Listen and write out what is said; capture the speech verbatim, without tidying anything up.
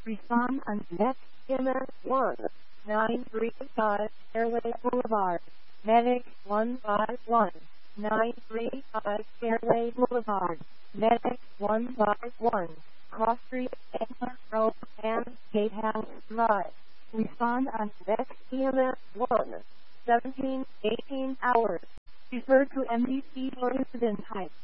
Respond on next M S one nine three five Fairway Boulevard. Medic one five one nine three five Fairway Boulevard. Medic one five one Cross Street, Edna Road, and Gate House Drive. Respond on next E M S one seventeen eighteen hours. Refer to M D C for incident type.